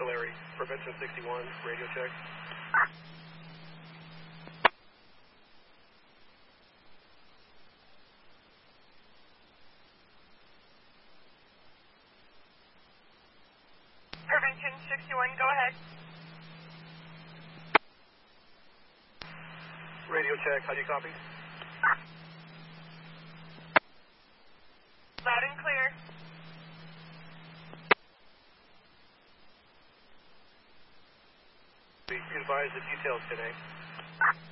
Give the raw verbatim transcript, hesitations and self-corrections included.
Tulare, Prevention sixty-one, radio check. Prevention sixty-one, go ahead. Radio check, how do you copy? Loud and clear. Be advised the details today.